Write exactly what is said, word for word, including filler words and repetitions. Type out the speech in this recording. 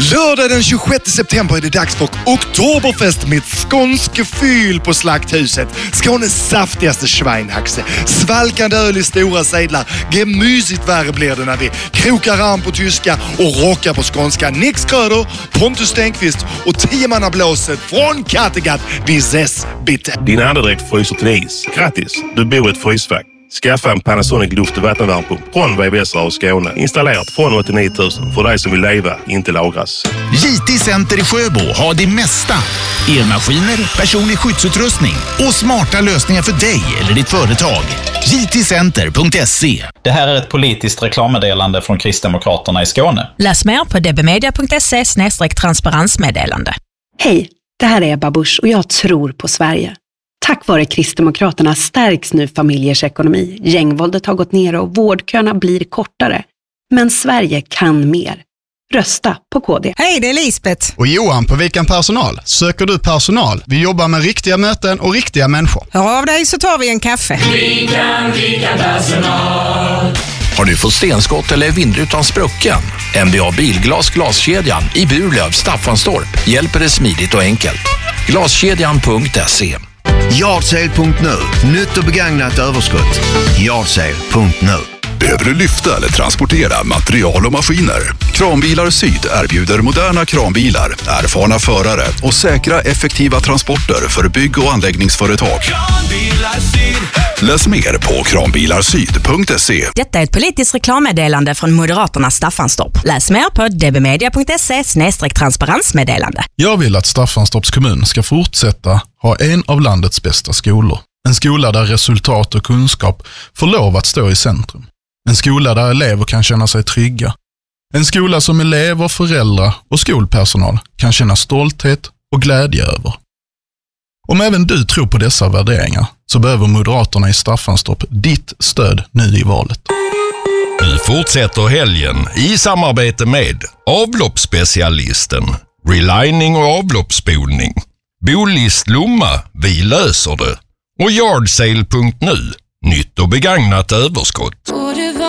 Lördag den tjugosjätte september är det dags för Oktoberfest med ett skånske fyll på Slakthuset. Skånes saftigaste schweinhaxe. Svalkande öl i stora sedlar. Gemysigt värre blir det när vi krokar arm på tyska och rockar på skånska. Nix Kröder, Pontus Stenqvist och tiomannablåset från Kattegatt. Vi ses bitte. Din andedräkt fryser till is. Grattis, du bor i ett frysfack. Skaffa en Panasonic luft- och vattenvärmepump från V V S och Skåne. Installerat från åttionio tusen för dig som vill leva, inte lagras. J T Center i Sjöbo har det mesta. Elmaskiner, personlig skyddsutrustning och smarta lösningar för dig eller ditt företag. j t center punkt se. Det här är ett politiskt reklammeddelande från Kristdemokraterna i Skåne. Läs mer på dbmedia punkt se snedstreck transparensmeddelande. Hej, det här är Ebba Busch och jag tror på Sverige. Tack vare Kristdemokraterna stärks nu familjers ekonomi. Gängvåldet har gått ner och vårdköerna blir kortare. Men Sverige kan mer. Rösta på K D. Hej, det är Lisbeth. Och Johan på Vikan Personal. Söker du personal? Vi jobbar med riktiga möten och riktiga människor. Hör av dig så tar vi en kaffe. Vikan, Vikan Personal. Har du fått stenskott eller vindrutan sprucken? M B A Bilglas Glaskedjan i Burlöv, Staffanstorp hjälper dig smidigt och enkelt. Glaskedjan punkt se. Yardsale punkt nu. Nytt och begagnat överskott. Yardsale punkt nu. Behöver du lyfta eller transportera material och maskiner? Kranbilar Syd erbjuder moderna kranbilar, erfarna förare och säkra effektiva transporter för bygg- och anläggningsföretag. Läs mer på kranbilarsyd punkt se. Detta är ett politiskt reklammeddelande från Moderaterna Staffanstorp. Läs mer på dbmedia punkt se snedstreck transparensmeddelande. Jag vill att Staffanstorps kommun ska fortsätta ha en av landets bästa skolor. En skola där resultat och kunskap får lov att stå i centrum. En skola där elever kan känna sig trygga. En skola som elever, föräldrar och skolpersonal kan känna stolthet och glädje över. Om även du tror på dessa värderingar så behöver Moderaterna i Staffanstorp ditt stöd nu i valet. Nu fortsätter helgen i samarbete med avloppsspecialisten, relining och avloppsspolning, Bolist Lomma, vi löser det och Yardsale punkt nu, nytt och begagnat överskott.